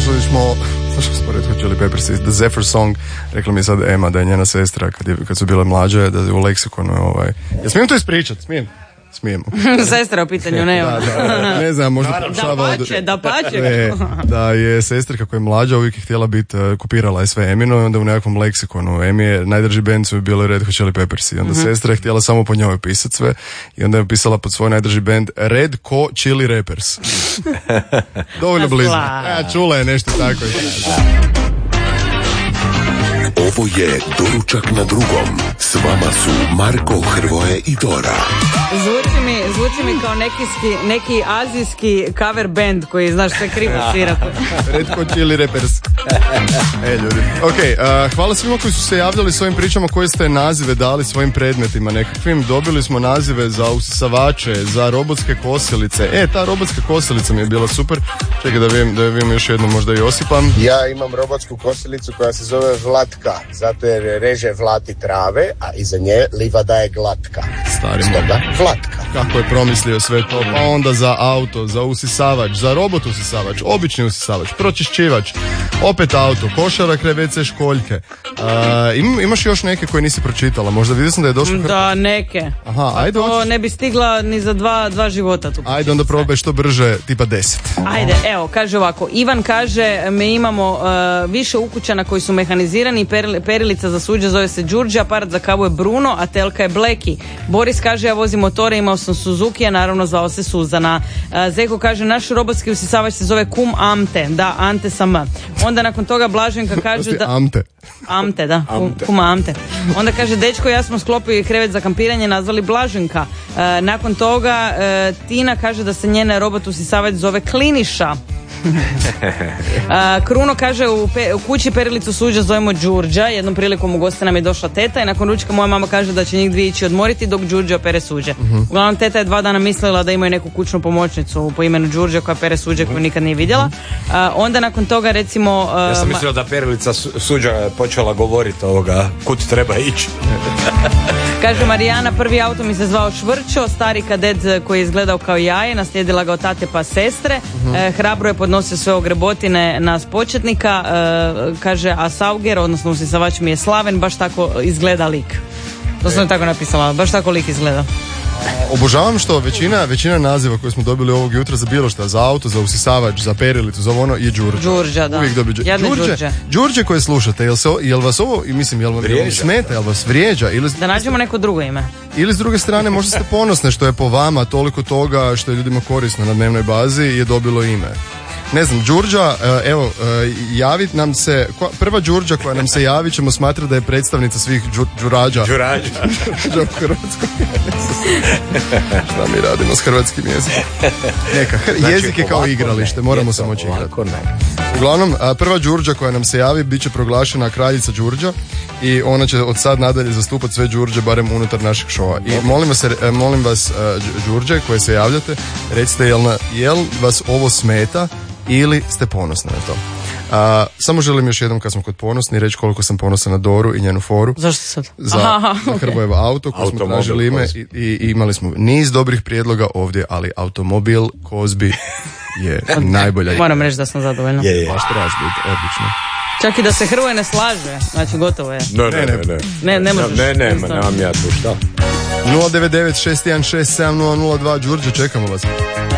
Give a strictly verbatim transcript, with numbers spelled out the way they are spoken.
slušali smo, slušali smo Red Hot Chili Peppers, The Zephyr Song, rekla mi je sad Ema da je njena sestra kad, je, kad su bile mlađe, da je u leksikonu ovaj... Ja smijem to ispričat? Smijem? Smijemo. Sestra u pitanju, ne da, da, ne znam, možda pokušava... Da pače, da pače. Ne, da je sestra kako je mlađa uvijek je htjela biti, uh, kopirala je sve Emino i onda u nekakvom leksikonu Emi je, najdrži band su bili Red Hot Chili Peppers i onda mm-hmm. sestra je htjela samo po njoj pisati sve i onda je pisala pod svoj najdrži band Red Ko Chili Rappers. Dovoljno blizu. Ja, čula je nešto tako. Ovo je Doručak na drugom. S vama su Marko, Hrvoje i Dora. Zvuči mi, zvuči mi kao neki, neki azijski cover band koji, znaš, sve krivo svira. Red Hot Chili Rappers. E, ljudi. Ok, uh, hvala svima koji su se javljali svojim pričama koje ste nazive dali svojim predmetima nekakvim. Dobili smo nazive za usisavače, za robotske kosilice. E, ta robotska kosilica mi je bila super. Čekaj da vidim, da vidim još jednu, možda i osipam. Ja imam robotsku kosilicu koja se zove Vlatka, zato jer reže vlati trave, a iza nje livada je glatka. Stari Stoga, Vlatka. Kako je promislio sve to, pa onda za auto, za usisavač, za robot usisavač, obični usisavač, pročišćivač, opet auto, košara, krevece, školjke. Uh, im, imaš još neke koje nisi pročitala, možda vidio sam da je došlo... Da, neke. Aha, ajde. To ne bi stigla ni za dva, dva života tu. Ajde, onda probaj što brže, tipa deset. Ajde, evo, kaže ovako, Ivan kaže, mi imamo uh, više ukućana koji su mehanizirani, per, perilica za suđe zove se Đurđa, aparat za kavu je Bruno, a telka je Bleki. Boris kaže, ja vozim motore, imao sam Suzuki, a naravno zvao se Suzana. Uh, Zeko kaže, naš robotski usisavač se zove Kum Amte, da, Ante sam. Onda nakon toga Blaženka kaže da... Amte. Amte, da, Amte. Kuma Amte. Onda kaže, dečko, ja smo sklopili krevet za kampiranje, nazvali Blaženka. Uh, nakon toga uh, Tina kaže da se njene robot usisavač zove Kliniša. uh, Kruno kaže u, pe, u kući perilicu suđa zovemo Đurđa. Jednom prilikom u goste nam je došla teta i nakon ručka moja mama kaže da će njih dvije ići odmoriti dok Đurđa opere suđe. Uh-huh. Uglavnom teta je dva dana mislila da imaju neku kućnu pomoćnicu po imenu Đurđa koja pere suđe koju nikad nije vidjela. Uh, onda nakon toga recimo uh, ja sam mislio da perilica suđa je počela govoriti ovoga kud treba ići. Kaže Marijana, prvi auto mi se zvao Švrčo, stari kadet koji je izgledao kao jaje, naslijedila ga od tate pa sestre. Uh-huh. e, hrabro je podnosio sve ogrebotine nas početnika. E, kaže, a Sauger, odnosno usisavač mi je Slaven, baš tako izgleda lik. To sam e. tako napisala, baš tako lik izgleda. Obožavam što većina, većina naziva koje smo dobili ovog jutra za bilo šta, za auto, za usisavač, za perilicu, za ono je Đurđa. Đurđa, da. Uvijek dobije Đurđe. Đurđe koje slušate, jel, se, jel vas ovo, mislim, jel vam smeta, jel vas vrijeđa? Ili, da nađemo neko drugo ime. Ili s druge strane možda ste ponosne što je po vama toliko toga što je ljudima korisno na dnevnoj bazi je dobilo ime. Ne znam, Đurđa, evo, javit nam se, prva Đurđa koja nam se javi ćemo smatrati da je predstavnica svih džu, Đurađa. Đurađa. Đurađa u hrvatskom Šta mi radimo s hrvatskim jezikom? Neka, hr- znači, jezik je kao igralište, moramo se moći igrati. Uglavnom, prva Đurđa koja nam se javi bit će proglašena kraljica Đurđa i ona će od sad nadalje zastupati sve Đurđe barem unutar našeg šova. I molim vas, molim vas Đurđe koje se javljate, recite jel, na, jel vas ovo smeta ili ste ponosni na to. A, samo želim još jednom kad smo kod ponosni reći koliko sam ponosan na Doru i njenu foru. Zašto sad? Za, aha, za Hrvojevo okay. auto koji smo tražili ime i, i, i imali smo niz dobrih prijedloga ovdje, ali automobil Kozbi je najbolja. Moram reći da sam zadovoljna. Je, je. Baš trebaš biti, odlično. Čak i da se Hrvoje ne slaže, znači gotovo je. Ne, ne, ne. Ne, ne, ne možeš. Ne, ne, nemam ja tu šta. nula devet devet šest jedan šest sedam nula nula dva Đurđe, čekamo vas.